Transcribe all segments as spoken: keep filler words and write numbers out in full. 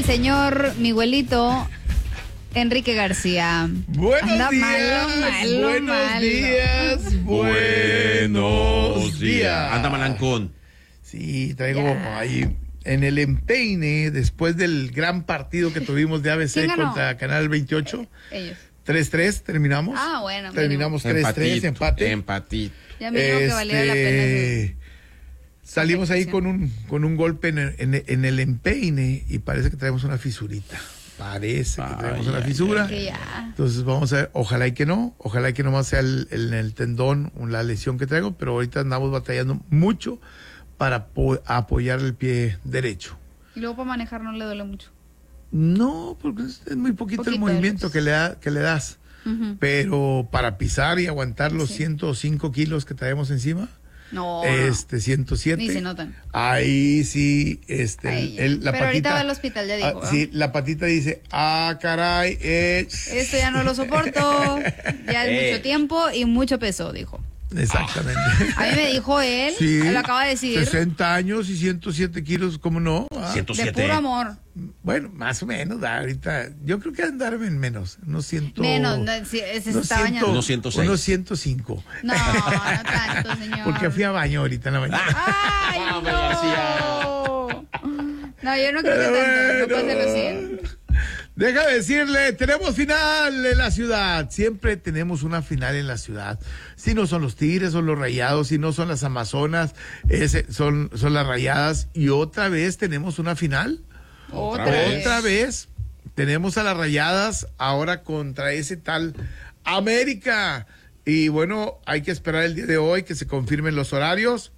señor Miguelito Enrique García. Buenos Anda días, malo, malo, buenos malo. días, buenos días. Anda malancón. Sí, traigo Ya. ahí en el empeine, después del gran partido que tuvimos de A B C ¿Quién ganó? contra Canal veintiocho. Ellos. tres tres, terminamos. Ah, bueno, Terminamos tres tres, empate. Empatito. Ya me dijo que valía la pena. Este, Salimos ahí con un, con un golpe en el, en, en el empeine y parece que traemos una fisurita. Parece que traemos Ay, una ay, fisura. Que ya. Entonces vamos a ver, ojalá y que no, ojalá y que nomás sea el, el, el tendón o la lesión que traigo, pero ahorita andamos batallando mucho para po- apoyar el pie derecho. Y luego para manejar no le duele mucho. No, porque es, es muy poquito, Poquito, el movimiento pues. que le, da, que le das, Ujú. pero para pisar y aguantar los Sí. ciento cinco kilos que traemos encima, No, este ciento siete. Ni se notan. Ahí sí, este, Ahí el- ya. el- la Pero patita. ahorita va al hospital, ya dijo, ah, sí, la patita dice, ah, caray, eh. esto ya no lo soporto. Ya es Eh. mucho tiempo y mucho peso, dijo. Exactamente. A mí me dijo él, Sí, él lo acaba de decir, sesenta años y ciento siete kilos, ¿cómo no? Ah, ciento de siete. puro amor. bueno, más o menos, da, ahorita, yo creo que andarme en menos, unos ciento... Menos, no, si- ese se unos está ciento- bañando. Unos ciento seis. Unos ciento cinco. No, no tanto, señor. Porque fui a baño ahorita en la mañana. ¡Ay, Vamos, no! García. No, yo no creo que Pero tanto, no puede bueno. ser cien. Deja de decirle, tenemos final en la ciudad. Siempre tenemos una final en la ciudad. Si no son los Tigres, son los Rayados. Si no son las Amazonas, ese, son, son las Rayadas. Y otra vez tenemos una final. Otra vez. Otra vez tenemos a las Rayadas ahora contra ese tal América. Y bueno, hay que esperar el día de hoy que se confirmen los horarios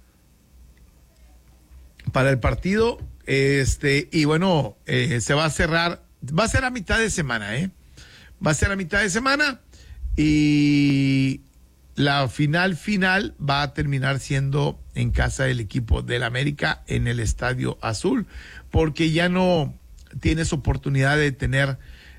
para el partido. Este, y bueno, eh, se va a cerrar, va a ser a mitad de semana, ¿eh? Va a ser a mitad de semana y la final final va a terminar siendo en casa del equipo del América en el Estadio Azul, porque ya no tienes oportunidad de tener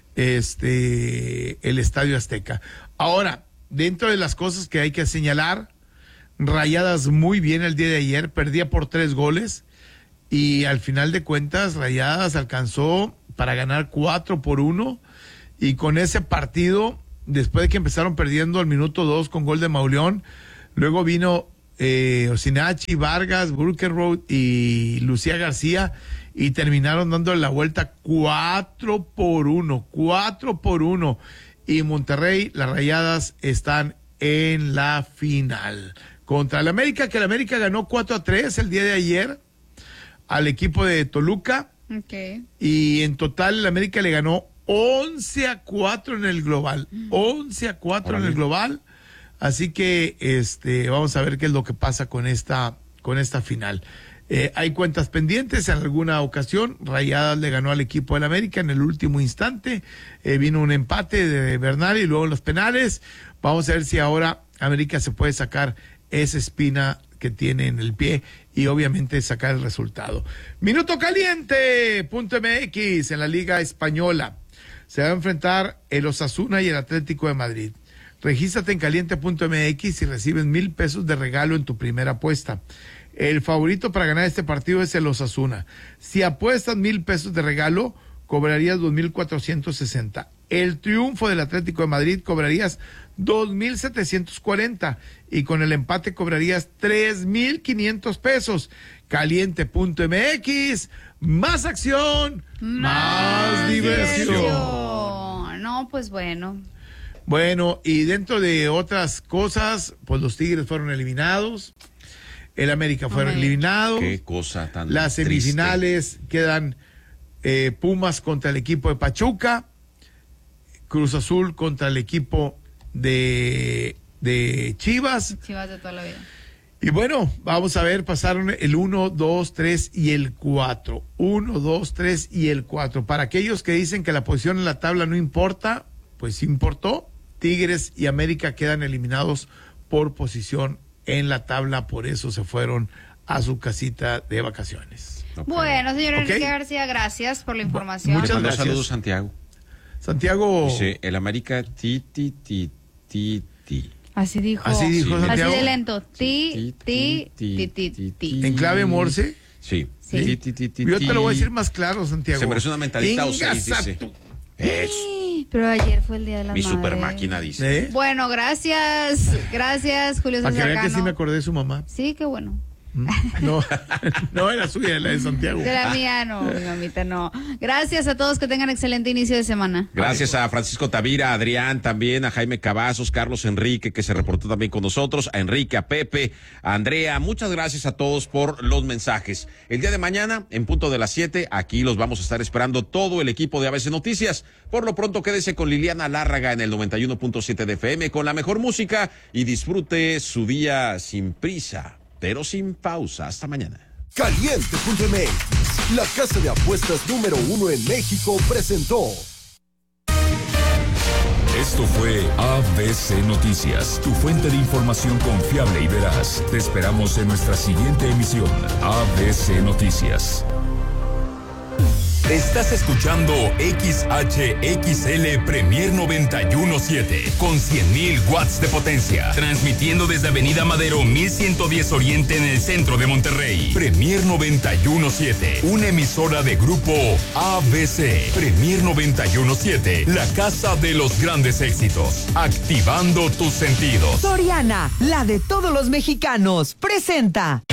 este el Estadio Azteca. Ahora, dentro de las cosas que hay que señalar, Rayadas muy bien el día de ayer, perdía por tres goles. Y al final de cuentas, Rayadas alcanzó para ganar cuatro por uno. Y con ese partido, después de que empezaron perdiendo al minuto dos con gol de Mauleón, luego vino eh, Osinachi, Vargas, Burkerroad y Lucía García y terminaron dándole la vuelta cuatro por uno. cuatro por uno. Y Monterrey, las Rayadas están en la final. Contra el América, que el América ganó cuatro a tres el día de ayer al equipo de Toluca Ok. y en total el América le ganó once a cuatro en el global, once a cuatro en el global, así que este vamos a ver qué es lo que pasa con esta con esta final. Eh, hay cuentas pendientes, en alguna ocasión Rayadas le ganó al equipo del América en el último instante, eh, vino un empate de Bernal y luego los penales. Vamos a ver si ahora América se puede sacar esa espina que tiene en el pie y obviamente sacar el resultado. Minuto caliente punto M X en la Liga Española. Se va a enfrentar el Osasuna y el Atlético de Madrid. Regístrate en caliente punto M X y recibes mil pesos de regalo en tu primera apuesta. El favorito para ganar este partido es el Osasuna. Si apuestas mil pesos de regalo, cobrarías dos mil cuatrocientos sesenta. El triunfo del Atlético de Madrid cobrarías dos mil setecientos cuarenta y con el empate cobrarías tres mil quinientos pesos. caliente punto M X, más acción, más, diversión. No, pues bueno. Bueno, y dentro de otras cosas, pues los Tigres fueron eliminados, el América fueron América. eliminados, Qué cosa tan las triste. semifinales quedan eh, Pumas contra el equipo de Pachuca, Cruz Azul contra el equipo de, de Chivas. Chivas de toda la vida. Y bueno, vamos a ver, pasaron el uno, dos, tres y el cuatro. uno, dos, tres y el cuatro. Para aquellos que dicen que la posición en la tabla no importa, pues sí importó. Tigres y América quedan eliminados por posición en la tabla, por eso se fueron a su casita de vacaciones. Ok. Bueno, señor Ok. Enrique García, gracias por la información. Muchas Le mandó gracias. saludos Santiago. Santiago, Dice, el América ti ti ti ti ti. Así dijo. así dijo Sí. Santiago. Así de lento. Ti, ti, ti, ti, ti. En clave Morse. Sí. Sí. Ti, ti, ti, ti, Yo te lo voy a ti. decir más claro, Santiago. Se merece una mentalidad o Ingas seis, a dice. tu- Eso. Sí, pero ayer fue el día de la Mi madre. super máquina dice. ¿Eh? Bueno, gracias. Gracias, Julio Para que César vean que sí Cano. me acordé de su mamá. Sí, qué bueno. No, no era suya, era la de Santiago. De la mía no, mi mamita no. Gracias a todos, que tengan excelente inicio de semana. Gracias a Francisco Tavira, a Adrián también, a Jaime Cavazos, Carlos Enrique, que se reportó también con nosotros, a Enrique, a Pepe, a Andrea. Muchas gracias a todos por los mensajes. El día de mañana, en punto de las siete, aquí los vamos a estar esperando todo el equipo de A B C Noticias. Por lo pronto, quédese con Liliana Lárraga en el noventa y uno punto siete de F M con la mejor música y disfrute su día sin prisa, pero sin pausa. Hasta mañana. Caliente punto M X, la casa de apuestas número uno en México, presentó. Esto fue A B C Noticias, tu fuente de información confiable y veraz. Te esperamos en nuestra siguiente emisión, A B C Noticias. Estás escuchando X H X L Premier noventa y uno punto siete con cien mil watts de potencia, transmitiendo desde Avenida Madero mil ciento diez Oriente en el centro de Monterrey. Premier noventa y uno punto siete, una emisora de grupo A B C. Premier noventa y uno punto siete, la casa de los grandes éxitos, activando tus sentidos. Soriana, la de todos los mexicanos, presenta.